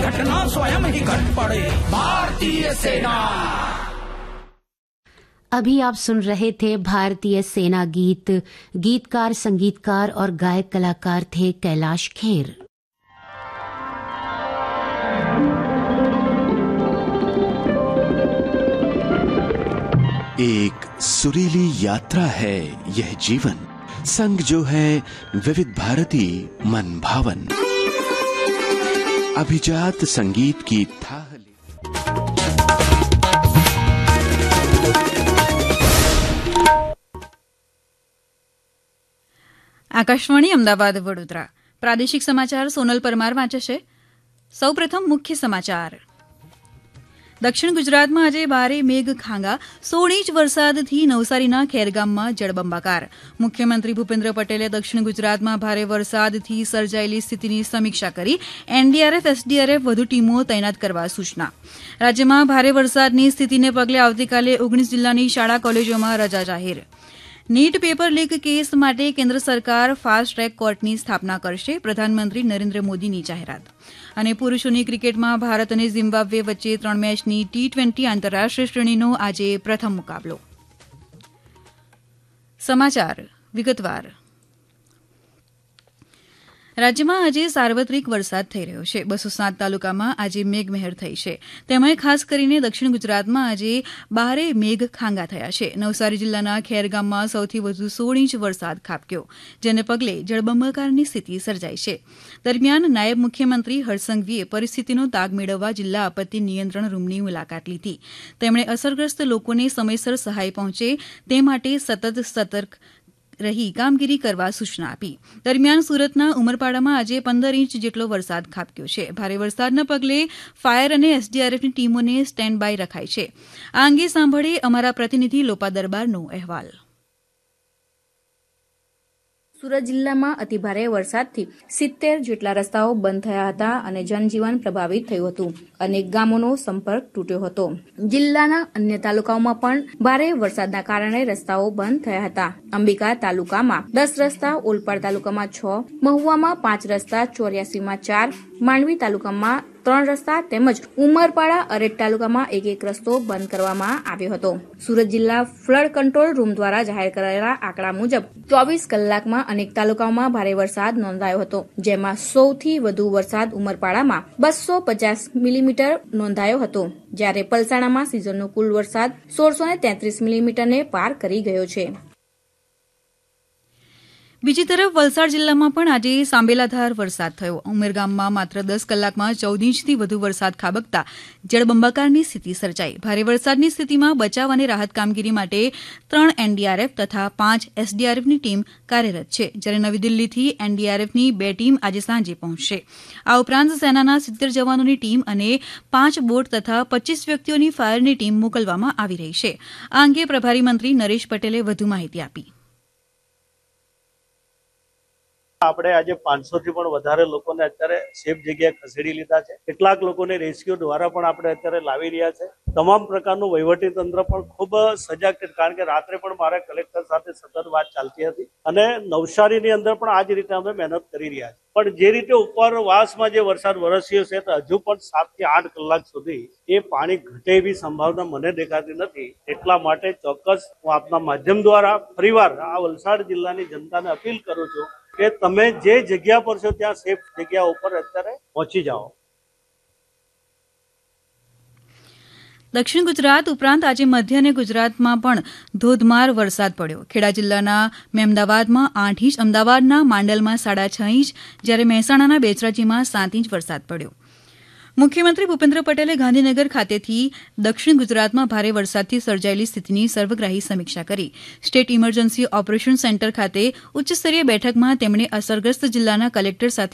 घटना स्वयं ही घट पड़े। भारतीय सेना। अभी आप सुन रहे थे भारतीय सेना गीत। गीतकार, संगीतकार और गायक कलाकार थे कैलाश खेर। एक सुरीली यात्रा है यह जीवन, संग जो है विविध भारती मन भावन। अभिजात संगीत की थाह આકાશવાણી અમદાવાદ વડોદરા પ્રાદેશિક સમાચાર સોનલ પરમાર વાંચે છે। સૌપ્રથમ મુખ્ય સમાચાર। દક્ષિણ ગુજરાતમાં આજે ભારે મેઘ ખાંગા, 16 ઇંચ વરસાદથી નવસારીના ખેરગામમાં જળબંબાકાર। મુખ્યમંત્રી ભૂપેન્દ્ર પટેલે દક્ષિણ ગુજરાતમાં ભારે વરસાદથી સર્જાયેલી સ્થિતિની સમીક્ષા કરી એનડીઆરએફ, એસડીઆરએફ વધુ ટીમો તૈનાત કરવા સૂચના। રાજ્યમાં ભારે વરસાદની સ્થિતિને પગલે આવતીકાલે 19 જિલ્લાની શાળા કોલેજોમાં રજા જાહેર। નીટ પેપર લીક કેસ માટે કેન્દ્ર સરકાર ફાસ્ટ ટ્રેક કોર્ટની સ્થાપના કરશે, પ્રધાનમંત્રી નરેન્દ્ર મોદીની જાહેરાત। અને પુરુષોની ક્રિકેટમાં ભારત અને ઝિમ્બાબ્વે વચ્ચે 3 મેચની T20 આંતરરાષ્ટ્રીય શ્રેણીનો આજે પ્રથમ મુકાબલો। સમાચાર વિગતવાર। રાજ્યમાં આજે સાર્વત્રિક વરસાદ થઈ રહ્યો છે। 207 તાલુકામાં આજે મેઘમહેર થઈ છે। તેમાં ખાસ કરીને દક્ષિણ ગુજરાતમાં આજે ભારે મેઘ ખાંગા થયા છે। નવસારી જિલ્લાના ખેરગામમાં સૌથી વધુ 16 ઇંચ વરસાદ ખાબક્યો, જેને પગલે જળબંબાકારની સ્થિતિ સર્જાઈ છે। દરમિયાન નાયબ મુખ્યમંત્રી હર્ષ સંઘવીએ પરિસ્થિતિનો તાગ મેળવવા જિલ્લા આપત્તિ નિયંત્રણ રૂમની મુલાકાત લીધી। તેમણે અસરગ્રસ્ત લોકોને સમયસર સહાય પહોંચે તે માટે સતત સતર્ક રહી કામગીરી કરવા સૂચના આપી। દરમિયાન સુરતના ઉમરપાડામાં આજે 15 ઇંચ જેટલો વરસાદ ખાબક્યો છે। ભારે વરસાદના પગલે ફાયર અને એસડીઆરએફની ટીમોને સ્ટેન્ડ બાય રખાઈ છે। આ અંગે સાંભળીએ અમારા પ્રતિનિધિ લોપા દરબારનો અહેવાલ। સુરત જિલ્લામાં અતિભારે વરસાદથી 70 જેટલા રસ્તાઓ બંધ થયા હતા અને જનજીવન પ્રભાવિત થયું હતું। અનેક ગામોનો સંપર્ક તૂટ્યો હતો। જિલ્લાના અન્ય તાલુકાઓમાં પણ ભારે વરસાદના કારણે રસ્તાઓ બંધ થયા હતા। અંબિકા તાલુકામાં 10 રસ્તા, ઓલપાડ તાલુકામાં 6, મહુવામાં 5 રસ્તા, ચોર્યાસીમાં 4, માંડવી તાલુકામાં 3 રસ્તા તેમજ ઉમરપાડા, અરેઠ તાલુકામાં એક રસ્તો બંધ કરવામાં આવ્યો હતો। સુરત જિલ્લા ફ્લડ કંટ્રોલ રૂમ દ્વારા જાહેર કરાયેલા આંકડા મુજબ 24 કલાકમાં અનેક તાલુકાઓમાં ભારે વરસાદ નોંધાયો હતો, જેમાં સૌથી વધુ વરસાદ ઉમરપાડામાં 250 મિલીમીટર નોંધાયો હતો, જ્યારે પલસાણામાં સિઝનનો કુલ વરસાદ 1633 મિલીમીટરને પાર કરી ગયો છે। બીજી તરફ વલસાડ જિલ્લામાં પણ આજે સાંબેલાધાર વરસાદ થયો। ઉમરગામમાં માત્ર 10 કલાકમાં 14 ઇંચથી વધુ વરસાદ ખાબકતા જળબંબાકારની સ્થિતિ સર્જાઈ। ભારે વરસાદની સ્થિતિમાં બચાવ અને રાહત કામગીરી માટે 3 એનડીઆરએફ તથા 5 એસડીઆરએફની ટીમ કાર્યરત છે, જ્યારે નવી દિલ્હીથી એનડીઆરએફની 2 ટીમ આજે સાંજે પહોંચશે। આ ઉપરાંત સેનાના 70 જવાનોની ટીમ અને 5 બોટ તથા 25 વ્યક્તિઓની ફાયરની ટીમ મોકલવામાં આવી રહી છે। આ અંગે પ્રભારી મંત્રી નરેશ પટેલે વધુ માહિતી આપી। આપણે આજે 500 થી પણ વધારે લોકોને અત્યારે સેફ જગ્યાએ ખસેડી લીધા છે। કેટલાક લોકોને રેસ્ક્યુ દ્વારા પણ આપણે અત્યારે લાવી રહ્યા છે। તમામ પ્રકારનું વહીવટી તંત્ર પણ ખૂબ સજાગ છે, કારણ કે રાત્રે પણ મારા કલેક્ટર સાથે સતત વાત ચાલતી હતી અને નવસારીની અંદર પણ આ જ રીતે અમે મહેનત કરી રહ્યા છીએ। પણ જે રીતે ઉપરવાસમાં જે વરસાદ વરસ્યો છે તો હજુ પણ 7 થી 8 કલાક સુધી એ પાણી ઘટે એવી સંભાવના મને દેખાતી નથી। એટલા માટે ચોક્કસ હું આપના માધ્યમ દ્વારા ફરીવાર આ વલસાડ જિલ્લાની જનતાને અપીલ કરું છું કે તમે જે જગ્યા પર છો ત્યાં સેફ જગ્યા ઉપર અત્યારે પહોંચી જાઓ। દક્ષિણ ગુજરાત ઉપરાંત આજે મધ્ય અને ગુજરાતમાં પણ ધોધમાર વરસાદ પડ્યો। ખેડા જિલ્લાના મેમદાવાદમાં 8 ઇંચ, અમદાવાદના માંડલમાં 6.5 ઇંચ, જ્યારે મહેસાણાના બેચરાજીમાં 7 ઇંચ વરસાદ પડ્યો। મુખ્યમંત્રી ભૂપેન્દ્ર પટેલે ગાંધીનગર ખાતેથી દક્ષિણ ગુજરાતમાં ભારે વરસાદથી સર્જાયેલી સ્થિતિની સર્વગ્રાહી સમીક્ષા કરી। સ્ટેટ ઇમરજન્સી ઓપરેશન સેન્ટર ખાતે ઉચ્ચસ્તરીય બેઠકમાં તેમણે અસરગ્રસ્ત જિલ્લાના કલેક્ટર સાથે